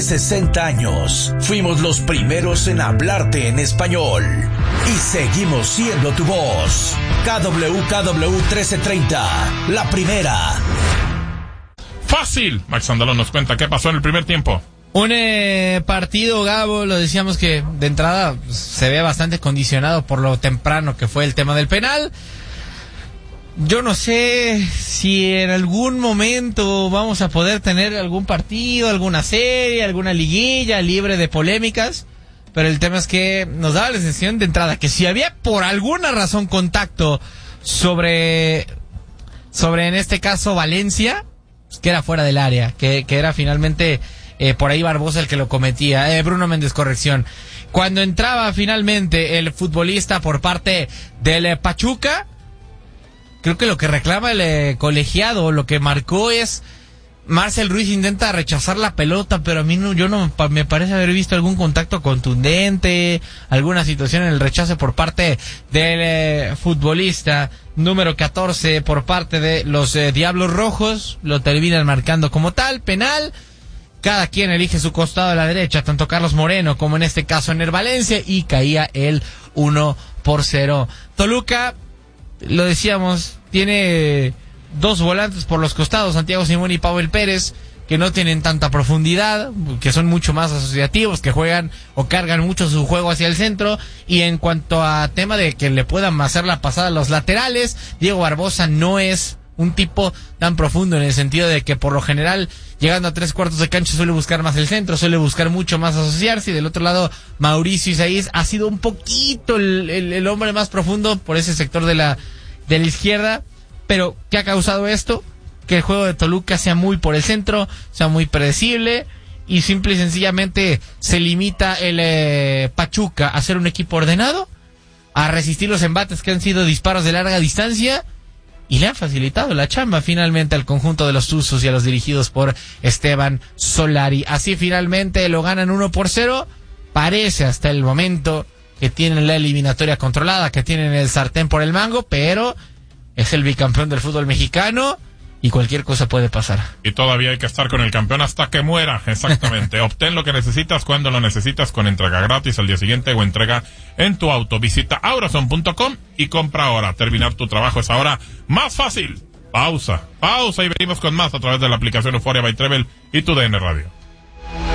60 años, fuimos los primeros en hablarte en español y seguimos siendo tu voz. KWKW 1330, la primera. Fácil. Max Andalón nos cuenta qué pasó en el primer tiempo. Un partido, Gabo, lo decíamos que de entrada se ve bastante condicionado por lo temprano que fue el tema del penal. Yo no sé si en algún momento vamos a poder tener algún partido, alguna serie, alguna liguilla libre de polémicas, pero el tema es que nos daba la sensación de entrada que si había por alguna razón contacto sobre en este caso Valencia, que era fuera del área, que era finalmente por ahí Barbosa el que lo cometía, Bruno Méndez, corrección. Cuando entraba finalmente el futbolista por parte del Pachuca, creo que lo que reclama el colegiado, lo que marcó es Marcel Ruiz intenta rechazar la pelota, pero a mí no me parece haber visto algún contacto contundente, alguna situación en el rechazo por parte del futbolista número 14 por parte de los Diablos Rojos. Lo terminan marcando como tal, penal. Cada quien elige su costado a la derecha, tanto Carlos Moreno como en este caso Ener Valencia, y caía el 1-0. Toluca, lo decíamos, tiene dos volantes por los costados, Santiago Simón y Pavel Pérez, que no tienen tanta profundidad, que son mucho más asociativos, que juegan o cargan mucho su juego hacia el centro. Y en cuanto a tema de que le puedan hacer la pasada a los laterales, Diego Barbosa no es un tipo tan profundo en el sentido de que por lo general llegando a 3/4 de cancha suele buscar más el centro, suele buscar mucho más asociarse, y del otro lado Mauricio Isaías ha sido un poquito el hombre más profundo por ese sector de la izquierda. Pero ¿qué ha causado esto? Que el juego de Toluca sea muy por el centro, sea muy predecible, y simple y sencillamente se limita el Pachuca a ser un equipo ordenado, a resistir los embates que han sido disparos de larga distancia, y le han facilitado la chamba finalmente al conjunto de los Tuzos y a los dirigidos por Esteban Solari. Así finalmente lo ganan 1-0. Parece hasta el momento que tienen la eliminatoria controlada, que tienen el sartén por el mango, pero es el bicampeón del fútbol mexicano y cualquier cosa puede pasar. Y todavía hay que estar con el campeón hasta que muera, exactamente. Obtén lo que necesitas cuando lo necesitas, con entrega gratis al día siguiente o entrega en tu auto. Visita Aurazone.com y compra ahora. Terminar tu trabajo es ahora más fácil. Pausa y venimos con más a través de la aplicación Euphoria by Treble y tu DN Radio.